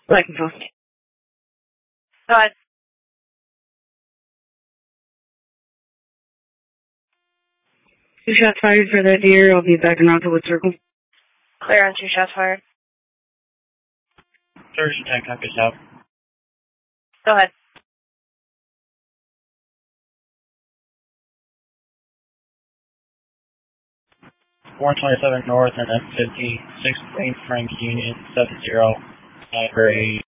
Like, go ahead. 2 shots fired for that deer. I'll be back in Rockwood Circle. Clear on 2 shots fired. Surgeon 10, copy south. Go ahead. $127 North and M50, 6 Queen Frank Union, 70, for a